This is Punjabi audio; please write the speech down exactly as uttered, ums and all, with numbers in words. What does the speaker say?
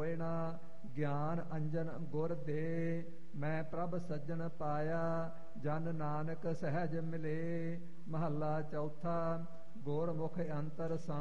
ਨਾਰਾਇਣਾ ਗਿਆਨ ਅੰਜਨ ਗੁਰ ਦੇ। ਮੈਂ ਪ੍ਰਭ ਸੱਜਣ ਪਾਇਆ ਜਨ ਨਾਨਕ ਸਹਿਜ ਮਿਲੇ। ਮਹੱਲਾ ਚੌਥਾ। ਗੁਰਮੁਖ ਅੰਤਰ ਸਾ